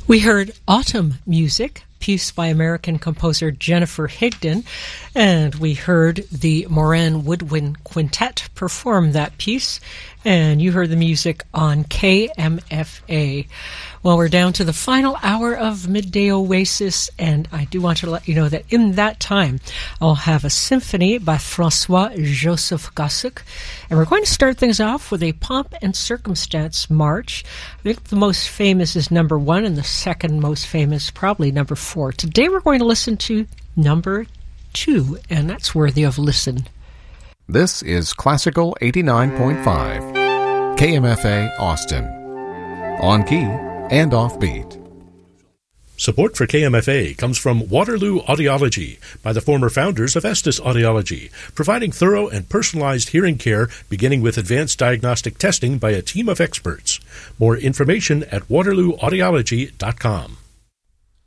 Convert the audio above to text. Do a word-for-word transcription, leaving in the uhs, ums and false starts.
We heard Autumn Music, piece by American composer Jennifer Higdon, and we heard the Moran Woodwind Quintet perform that piece, and you heard the music on K M F A. Well, we're down to the final hour of Midday Oasis, and I do want to let you know that in that time, I'll have a symphony by Francois-Joseph Gossec, and we're going to start things off with a Pomp and Circumstance march. I think the most famous is number one, and the second most famous probably number four. Today we're going to listen to number two, and that's worthy of listen. This is Classical eighty-nine point five, K M F A Austin, on key and offbeat. Support for K M F A comes from Waterloo Audiology by the former founders of Estes Audiology, providing thorough and personalized hearing care beginning with advanced diagnostic testing by a team of experts. More information at waterloo audiology dot com.